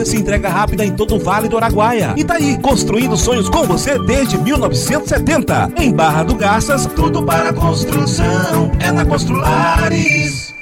Se entrega rápida em todo o Vale do Araguaia. E tá aí, construindo sonhos com você desde 1970. Em Barra do Garças, tudo para construção é na Construlares.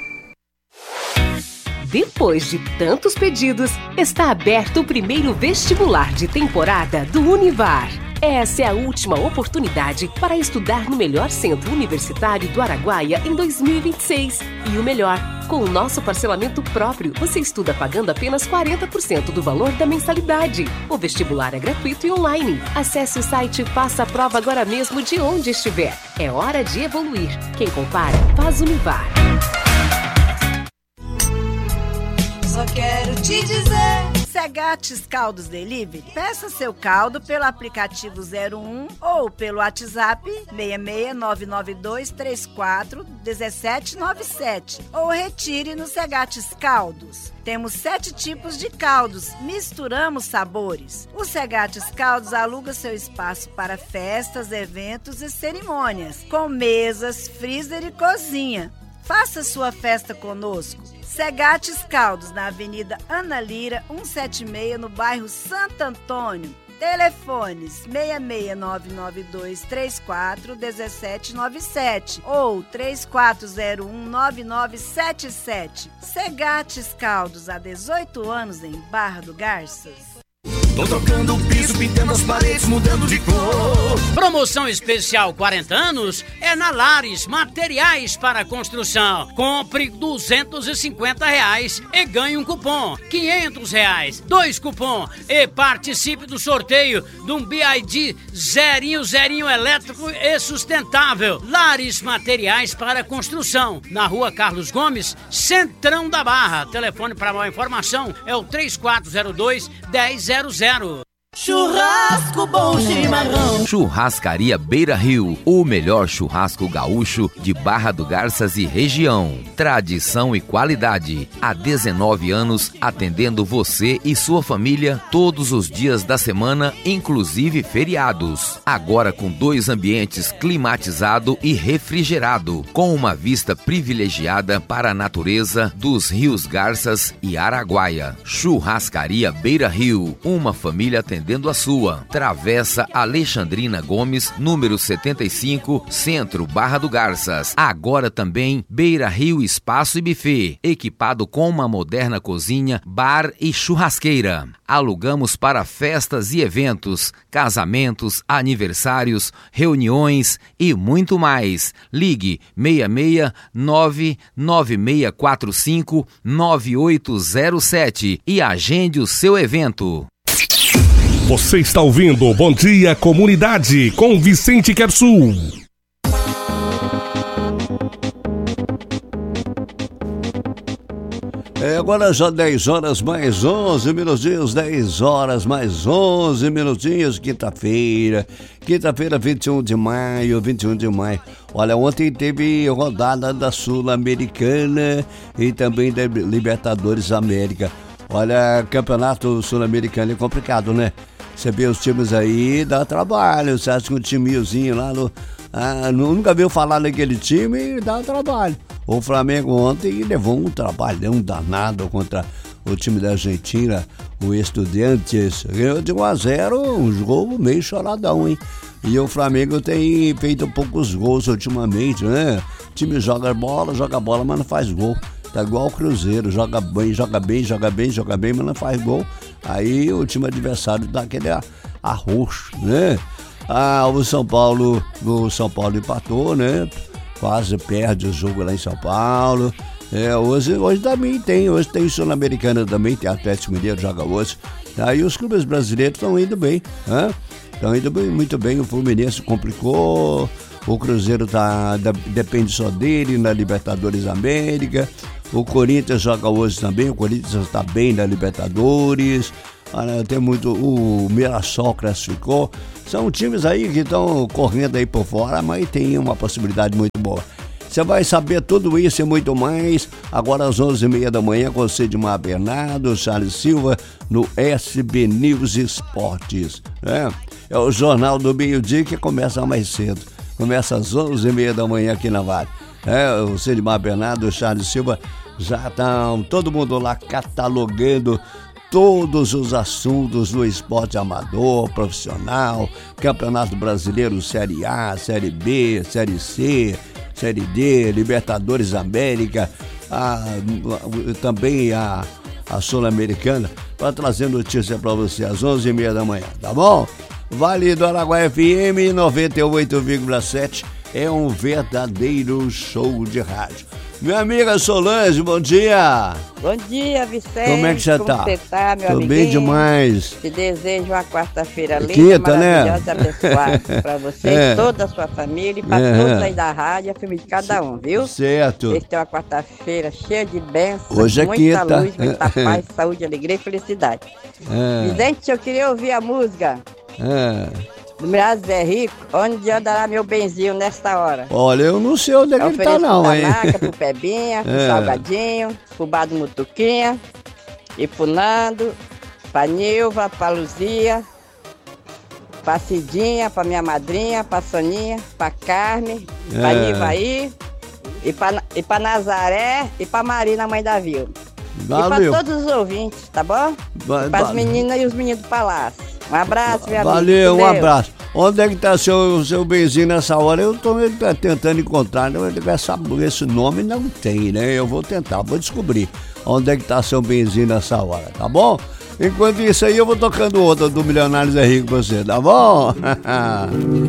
Depois de tantos pedidos, está aberto o primeiro vestibular de temporada do Univar. Essa é a última oportunidade para estudar no melhor centro universitário do Araguaia em 2026. E o melhor, com o nosso parcelamento próprio, você estuda pagando apenas 40% do valor da mensalidade. O vestibular é gratuito e online. Acesse o site e faça a prova agora mesmo de onde estiver. É hora de evoluir. Quem compara, faz Univar. Só quero te dizer, Segatis Caldos Delivery. Peça seu caldo pelo aplicativo 01 ou pelo WhatsApp 66992341797 ou retire no Segatis Caldos. Temos 7 tipos de caldos, misturamos sabores. O Segatis Caldos aluga seu espaço para festas, eventos e cerimônias, com mesas, freezer e cozinha. Faça sua festa conosco. Segatis Caldos, na Avenida Ana Lira, 176, no bairro Santo Antônio. Telefones 66992341797 ou 34019977. Segatis Caldos, há 18 anos em Barra do Garças. Tô trocando o piso, pintando as paredes, mudando de cor. Promoção especial 40 anos é na Lares Materiais para Construção. Compre R$250 e ganhe um cupom. R$500, 2 cupom e participe do sorteio de um BYD zerinho elétrico e sustentável. Lares Materiais para Construção, na Rua Carlos Gomes, Centrão da Barra. Telefone para maior informação é o 3402-1000. Churrasco Bom Chimarrão. Churrascaria Beira Rio, o melhor churrasco gaúcho de Barra do Garças e região. Tradição e qualidade. Há 19 anos atendendo você e sua família todos os dias da semana, inclusive feriados. Agora com 2 ambientes climatizado e refrigerado, com uma vista privilegiada para a natureza dos rios Garças e Araguaia. Churrascaria Beira Rio, uma família atendendo a sua. Travessa Alexandrina Gomes, número 75, Centro, Barra do Garças. Agora também Beira Rio Espaço e Buffet, equipado com uma moderna cozinha, bar e churrasqueira. Alugamos para festas e eventos, casamentos, aniversários, reuniões e muito mais. Ligue 66996459807 e agende o seu evento. Você está ouvindo Bom Dia Comunidade com Vicente Quersul. Agora já 10 horas mais 11 minutinhos, 10 horas mais 11 minutinhos, quinta-feira, 21 de maio. Olha, ontem teve rodada da Sul-Americana e também da Libertadores América. Olha, campeonato sul-americano é complicado, né? Você vê os times aí, dá trabalho. Você acha que um timezinho lá nunca viu falar naquele time e dá trabalho. O Flamengo ontem levou um trabalhão danado contra o time da Argentina, o Estudiantes. Ganhou de 1-0, um jogo meio choradão, hein? E o Flamengo tem feito poucos gols ultimamente, né? O time joga bola, mas não faz gol. Tá igual o Cruzeiro, joga bem, mas não faz gol. Aí o time adversário dá aquele arroxo, né? O São Paulo empatou, né? Quase perde o jogo lá em São Paulo. Hoje também tem Sul-Americana também, tem Atlético Mineiro, joga hoje. Aí os clubes brasileiros estão indo bem, né? Estão indo bem, muito bem. O Fluminense complicou, o Cruzeiro depende só dele na Libertadores América. O Corinthians joga hoje também, o Corinthians está bem na Libertadores. Tem muito, o Mirassol classificou. São times aí que estão correndo aí por fora, mas tem uma possibilidade muito boa. Você vai saber tudo isso e muito mais agora às 11h30 da manhã com o Cedimar Bernardo, Charles Silva, no SB News Esportes. É o Jornal do Meio-Dia que começa mais cedo. Começa às 11h30 da manhã aqui na Vale. O Cedimar Bernardo, o Charles Silva, já estão todo mundo lá catalogando todos os assuntos do esporte amador, profissional, Campeonato Brasileiro Série A, Série B, Série C, Série D, Libertadores América, também a Sul-Americana, para trazer notícia para você às 11h30 da manhã, tá bom? Vale do Araguaia FM 98,7 é um verdadeiro show de rádio. Minha amiga Solange, bom dia! Bom dia, Vicente. Como é que você tá? Como você tá, meu amiguinho? Tô bem demais. Te desejo uma quarta-feira linda, Quinta, maravilhosa, né? abençoada pra você, toda a sua família e pra todos aí da rádio, a família de cada um, viu? Certo. Esta é uma quarta-feira cheia de bênçãos, Hoje é muita quinta. luz, muita paz, saúde, alegria e felicidade. Vicente, eu queria ouvir a música do Milagre Zé Rico, onde andará meu benzinho nesta hora. Olha, eu não sei onde é que ele tá não, hein? Pro Pebinha, pro Salgadinho, pro Bado Mutuquinha, e pro Nando, pra Nilva, pra Luzia, pra Cidinha, pra minha madrinha, pra Soninha, pra Carme, pra Nivaí, e pra Nazaré, e pra Marina, mãe da Vilma. Valeu. E pra todos os ouvintes, tá bom? E para as meninas e os meninos do palácio. Um abraço, meu amigo. Valeu, um abraço. Onde é que tá seu benzinho nessa hora? Eu tô tentando encontrar, esse nome não tem, né? Eu vou tentar, vou descobrir onde é que tá seu benzinho nessa hora, tá bom? Enquanto isso aí, eu vou tocando outra do Milionário Zé Rico pra você, tá bom?